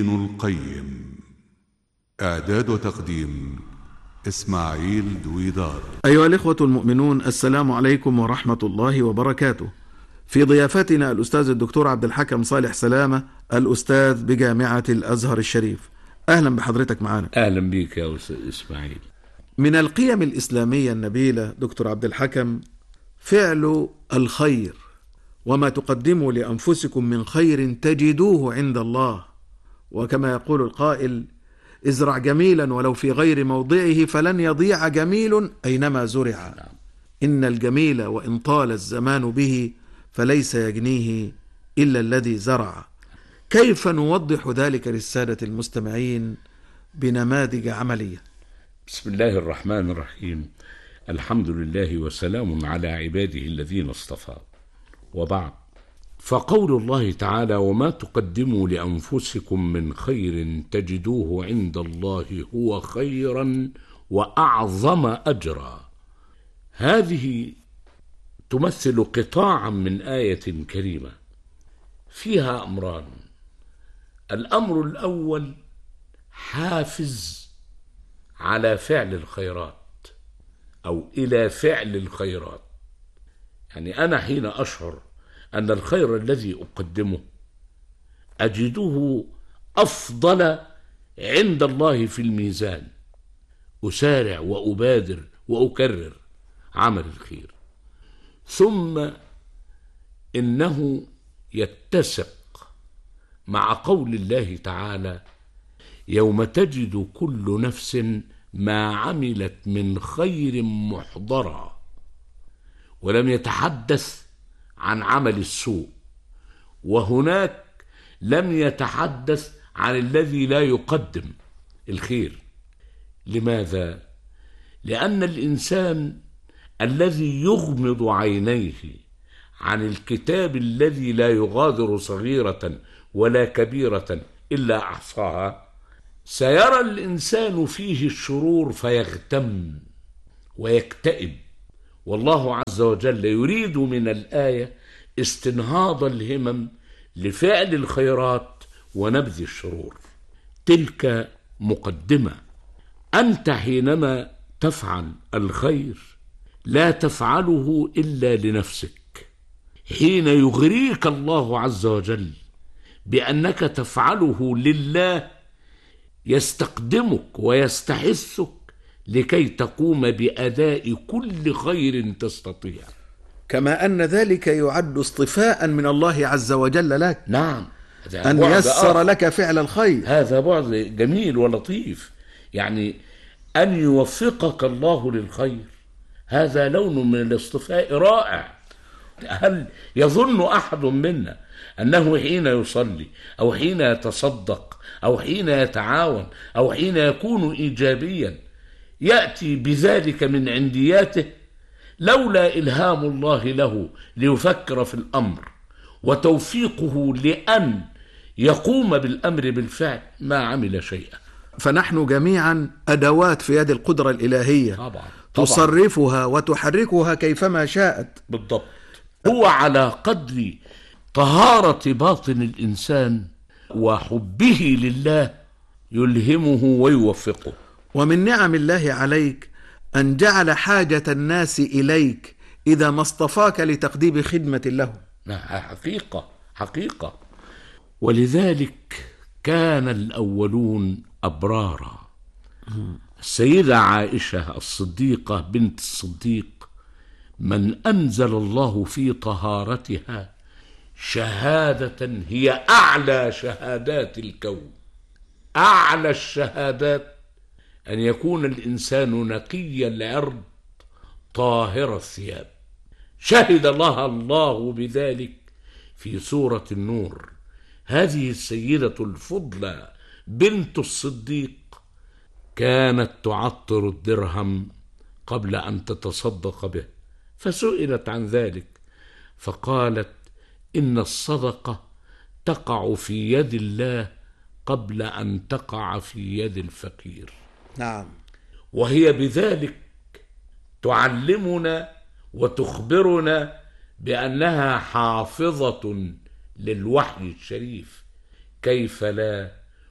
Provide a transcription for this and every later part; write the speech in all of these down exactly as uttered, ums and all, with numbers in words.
ابن القيم. إعداد وتقديم إسماعيل دويدار. أيها الإخوة المؤمنون، السلام عليكم ورحمة الله وبركاته. في ضيافتنا الأستاذ الدكتور عبد الحكم صالح سلامة، الأستاذ بجامعة الأزهر الشريف. أهلا بحضرتك معنا. أهلا بك يا أستاذ إسماعيل. من القيم الإسلامية النبيلة دكتور عبد الحكم فعل الخير، وما تقدموا لأنفسكم من خير تجدوه عند الله، وكما يقول القائل: ازرع جميلا ولو في غير موضعه فلن يضيع جميل أينما زرع. إن الجميل وإن طال الزمان به فليس يجنيه إلا الذي زرع. كيف نوضح ذلك للسادة المستمعين بنماذج عملية؟ بسم الله الرحمن الرحيم. الحمد لله وسلام على عباده الذين اصطفى، وبعد، فقول الله تعالى: وما تقدموا لأنفسكم من خير تجدوه عند الله هو خيرا وأعظم أجرا. هذه تمثل قطاعا من آية كريمة فيها أمران. الأمر الأول حافز على فعل الخيرات أو إلى فعل الخيرات، يعني أنا حين أشعر أن الخير الذي أقدمه أجده أفضل عند الله في الميزان، أسارع وأبادر وأكرر عمل الخير. ثم إنه يتسق مع قول الله تعالى: يوم تجد كل نفس ما عملت من خير محضرا، ولم يتحدث عن عمل السوء، وهناك لم يتحدث عن الذي لا يقدم الخير. لماذا؟ لأن الإنسان الذي يغمض عينيه عن الكتاب الذي لا يغادر صغيرة ولا كبيرة إلا أحصاها، سيرى الإنسان فيه الشرور فيغتم ويكتئب. والله عز وجل يريد من الآية استنهاض الهمم لفعل الخيرات ونبذ الشرور. تلك مقدمة. أنت حينما تفعل الخير لا تفعله إلا لنفسك. حين يغريك الله عز وجل بأنك تفعله لله يستقدمك ويستحثك لكي تقوم بأداء كل خير تستطيع، كما أن ذلك يعد اصطفاء من الله عز وجل لك. نعم، أن يسر لك فعل الخير. هذا بعد جميل ولطيف، يعني أن يوفقك الله للخير، هذا لون من الاصطفاء رائع. هل يظن أحد منا أنه حين يصلي أو حين يتصدق أو حين يتعاون أو حين يكون إيجابيا يأتي بذلك من عندياته لولا إلهام الله له ليفكر في الأمر وتوفيقه لأن يقوم بالأمر بالفعل ما عمل شيئا؟ فنحن جميعا أدوات في يد القدرة الإلهية، طبعا. طبعا. تصرفها وتحركها كيفما شاءت. بالضبط. هو على قدر طهارة باطن الإنسان وحبه لله يلهمه ويوفقه. ومن نعم الله عليك أن جعل حاجة الناس إليك إذا ما اصطفاك لتقديم خدمة له. حقيقة حقيقة. ولذلك كان الأولون أبرارا. السيدة عائشة الصديقة بنت الصديق من أنزل الله في طهارتها شهادة هي أعلى شهادات الكون. أعلى الشهادات أن يكون الإنسان نقي العرض طاهر الثياب. شهد لها الله بذلك في سورة النور. هذه السيدة الفضلى بنت الصديق كانت تعطر الدرهم قبل أن تتصدق به، فسئلت عن ذلك فقالت: إن الصدقة تقع في يد الله قبل أن تقع في يد الفقير. نعم. وهي بذلك تعلمنا وتخبرنا بأنها حافظة للوحي الشريف، كيف لا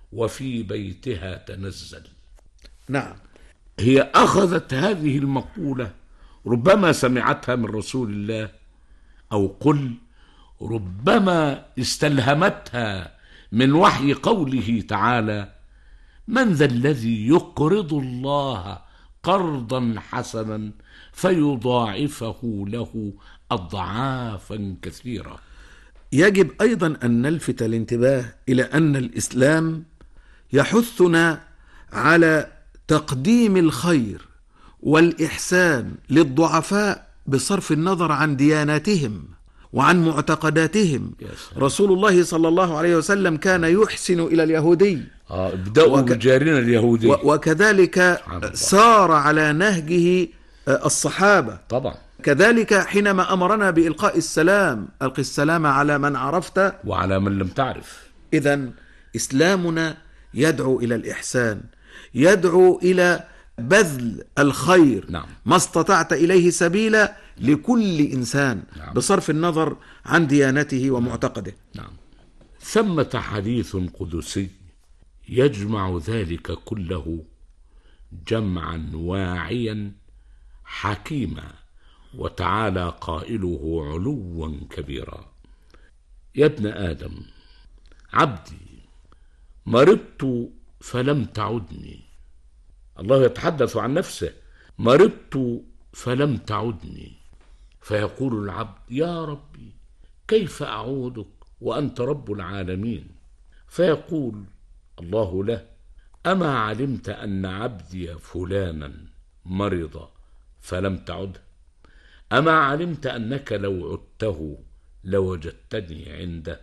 وفي بيتها تنزل. نعم. هي أخذت هذه المقولة، ربما سمعتها من رسول الله، أو قل ربما استلهمتها من وحي قوله تعالى: من ذا الذي يقرض الله قرضا حسنا فيضاعفه له أضعافا كثيرة. يجب أيضا أن نلفت الانتباه إلى أن الإسلام يحثنا على تقديم الخير والإحسان للضعفاء بصرف النظر عن دياناتهم وعن معتقداتهم. رسول الله صلى الله عليه وسلم كان يحسن إلى اليهودي، آه ابدأوا وك... بجارنا اليهودي، و... وكذلك سار على نهجه الصحابة طبعا. كذلك حينما أمرنا بإلقاء السلام: ألقي السلام على من عرفت وعلى من لم تعرف. إذن إسلامنا يدعو إلى الإحسان، يدعو إلى بذل الخير، نعم. ما استطعت إليه سبيلا لكل إنسان، نعم. بصرف النظر عن ديانته ومعتقده. نعم. ثمة حديث قدسي يجمع ذلك كله جمعا واعيا حكيما، وتعالى قائله علوا كبيرا: يا ابن آدم، عبدي مرضت فلم تعدني. الله يتحدث عن نفسه: مرضت فلم تعدني. فيقول العبد: يا ربي كيف أعودك وأنت رب العالمين؟ فيقول الله له: أما علمت أن عبدي فلانا مرض فلم تعده؟ أما علمت أنك لو عدته لوجدتني عنده؟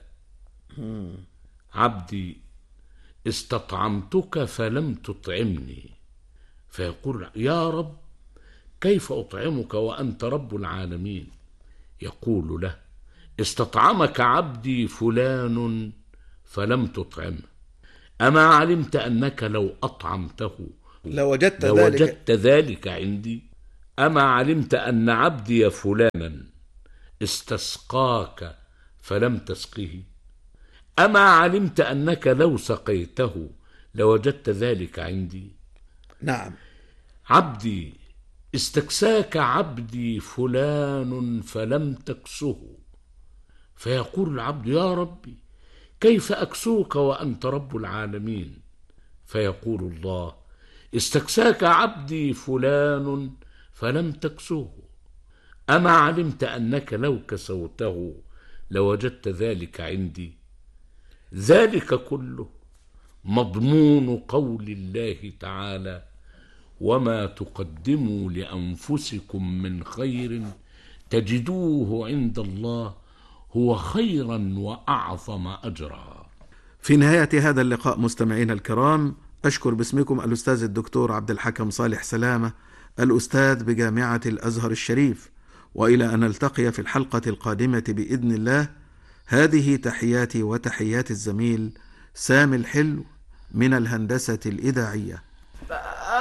عبدي استطعمتك فلم تطعمني. فيقول: يا رب كيف أطعمك وأنت رب العالمين؟ يقول له: استطعمك عبدي فلان فلم تطعمه. أما علمت أنك لو أطعمته لوجدت, لوجدت ذلك. ذلك عندي؟ أما علمت أن عبدي فلانا استسقاك فلم تسقه؟ أما علمت أنك لو سقيته لوجدت ذلك عندي؟ نعم. عبدي استكساك عبدي فلان فلم تكسه. فيقول العبد: يا ربي كيف أكسوك وأنت رب العالمين؟ فيقول الله: استكساك عبدي فلان فلم تكسوه. أما علمت أنك لو كسوته لوجدت ذلك عندي؟ ذلك كله مضمون قول الله تعالى: وما تقدموا لأنفسكم من خير تجدوه عند الله هو خيرا وأعظم أجرا. في نهاية هذا اللقاء مستمعين الكرام، أشكر باسمكم الأستاذ الدكتور عبد الحكم صالح سلامة، الأستاذ بجامعة الأزهر الشريف، وإلى أن نلتقي في الحلقة القادمة بإذن الله. هذه تحياتي وتحيات الزميل سامي الحلو من الهندسة الإذاعية.